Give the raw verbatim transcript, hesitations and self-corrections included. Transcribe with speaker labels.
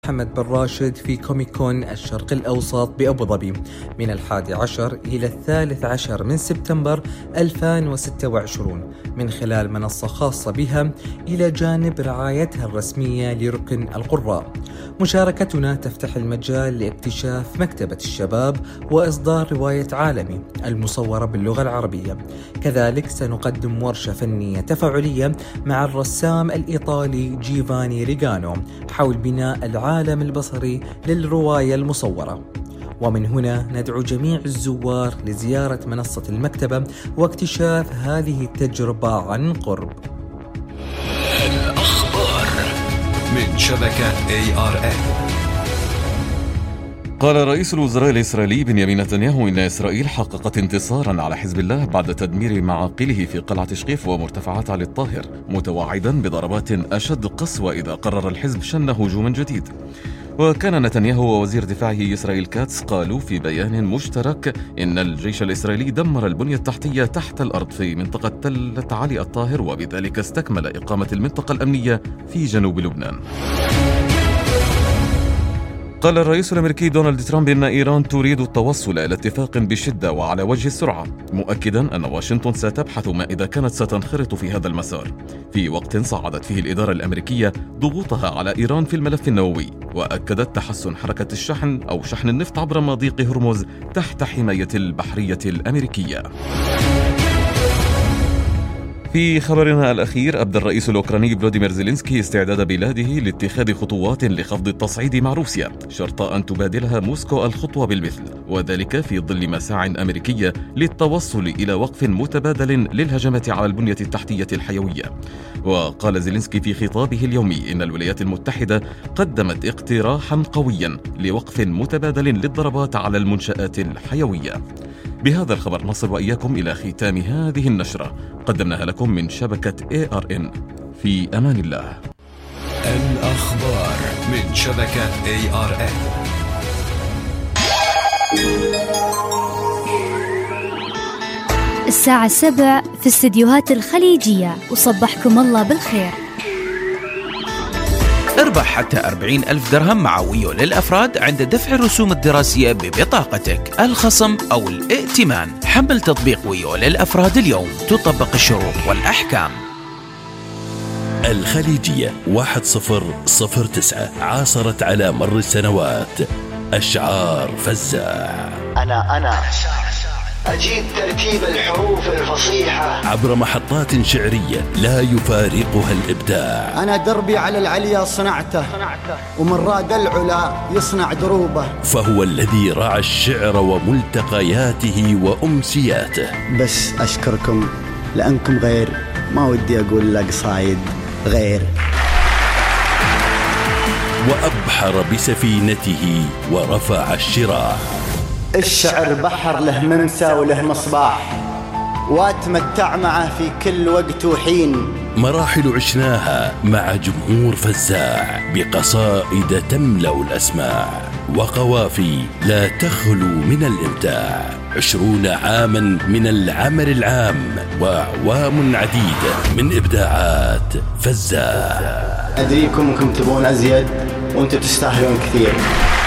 Speaker 1: محمد بن راشد في كوميكون الشرق الأوسط بأبو ظبي من الحادي عشر إلى الثالث عشر من سبتمبر ألفين وستة وعشرين من خلال منصة خاصة بها إلى جانب رعايتها الرسمية لركن القراء. مشاركتنا تفتح المجال لاكتشاف مكتبة الشباب وإصدار رواية عالمي المصورة باللغة العربية. كذلك سنقدم ورشة فنية تفاعلية مع الرسام الإيطالي جيفاني ريغانو حول بناء العالم البصري للرواية المصورة. ومن هنا ندعو جميع الزوار لزيارة منصة المكتبة واكتشاف هذه التجربة عن قرب.
Speaker 2: الأخبار من شبكة إيه آر إن.
Speaker 3: قال رئيس الوزراء الإسرائيلي بنيامين نتنياهو إن إسرائيل حققت انتصارا على حزب الله بعد تدمير معاقله في قلعة شقيف ومرتفعات علي الطاهر، متوعدا بضربات أشد قسوة إذا قرر الحزب شن هجوما جديد. وكان نتنياهو ووزير دفاعه إسرائيل كاتس قالوا في بيان مشترك إن الجيش الإسرائيلي دمر البنية التحتية تحت الأرض في منطقة تلة علي الطاهر، وبذلك استكمل إقامة المنطقة الأمنية في جنوب لبنان. قال الرئيس الأمريكي دونالد ترامب إن إيران تريد التوصل إلى اتفاق بشدة وعلى وجه السرعة، مؤكدا أن واشنطن ستبحث ما إذا كانت ستنخرط في هذا المسار، في وقت صعدت فيه الإدارة الأمريكية ضغوطها على إيران في الملف النووي، وأكدت تحسن حركة الشحن أو شحن النفط عبر مضيق هرمز تحت حماية البحرية الأمريكية. في خبرنا الأخير، أبدى الرئيس الأوكراني فلوديمير زيلينسكي استعداد بلاده لاتخاذ خطوات لخفض التصعيد مع روسيا شرط أن تبادلها موسكو الخطوة بالمثل، وذلك في ظل مساع أمريكية للتوصل إلى وقف متبادل للهجمات على البنية التحتية الحيوية. وقال زيلينسكي في خطابه اليومي إن الولايات المتحدة قدمت اقتراحا قويا لوقف متبادل للضربات على المنشآت الحيوية. بهذا الخبر نصل وإياكم إلى ختام هذه النشرة قدمناها لكم من شبكة إيه آر إن. في أمان الله.
Speaker 2: الأخبار من شبكة إيه آر إن.
Speaker 4: الساعة السبع في استديوهات الخليجية، وصبحكم الله بالخير.
Speaker 5: اربح حتى أربعين ألف درهم مع ويو للأفراد عند دفع الرسوم الدراسية ببطاقتك، الخصم أو الائتمان. حمل تطبيق ويو للأفراد اليوم، تطبق الشروط والأحكام.
Speaker 6: الخليجية واحد صفر صفر تسعة عاصرت على مر السنوات أشعار فزاع.
Speaker 7: أنا أنا أجيب ترتيب الحروف الفصيحة
Speaker 6: عبر محطات شعرية لا يفارقها الإبداع.
Speaker 8: أنا دربي على العليا صنعته، ومن راد العلا يصنع دروبه.
Speaker 6: فهو الذي رعى الشعر وملتقياته وأمسياته.
Speaker 8: بس أشكركم لأنكم غير، ما ودي أقول لك صايد غير.
Speaker 6: وأبحر بسفينته ورفع الشراع.
Speaker 8: الشعر بحر له ممسى وله مصباح، واتمتع معه في كل وقت وحين.
Speaker 6: مراحل عشناها مع جمهور فزاع بقصائد تملأ الأسماع، وقوافي لا تخلو من الإمتاع. عشرون عاما من العمل العام وأعوام عديدة من إبداعات فزاع.
Speaker 8: أدريكم أنكم تبون أزيد وأنتم تستاهلون كثير.